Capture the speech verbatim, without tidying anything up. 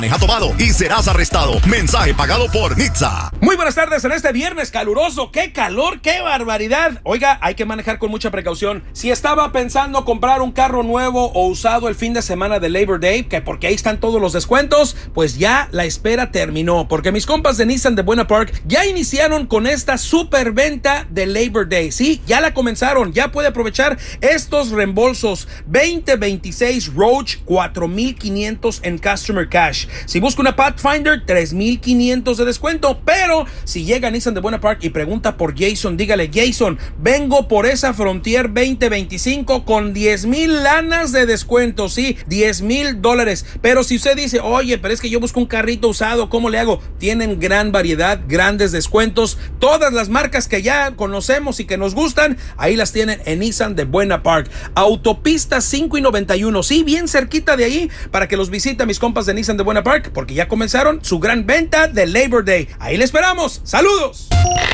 Ha tomado y serás arrestado. Mensaje pagado por Nitza. Muy buenas tardes en este viernes caluroso. ¡Qué calor! ¡Qué barbaridad! Oiga, hay que manejar con mucha precaución. Si estaba pensando comprar un carro nuevo o usado el fin de semana de Labor Day, que porque ahí están todos los descuentos, pues ya la espera terminó. Porque mis compas de Nissan de Buena Park ya iniciaron con esta super venta de Labor Day. Sí, ya la comenzaron. Ya puede aprovechar estos reembolsos. veinte veintiséis Roach, cuatro mil quinientos en Customer Cash. Si busca una Pathfinder, tres mil quinientos de descuento. Pero si llega a Nissan de Buena Park y pregunta por Jason, dígale: Jason, vengo por esa Frontier veinte veinticinco con diez mil lanas de descuento. Sí, diez mil dólares. Pero si usted dice: oye, pero es que yo busco un carrito usado, ¿cómo le hago? Tienen gran variedad, grandes descuentos. Todas las marcas que ya conocemos y que nos gustan, ahí las tienen en Nissan de Buena Park. Autopista cinco y noventa y uno. Sí, bien cerquita de ahí, para que los visite mis compas de Nissan de Buena Park, porque ya comenzaron su gran venta de Labor Day. Ahí le esperamos. ¡Saludos!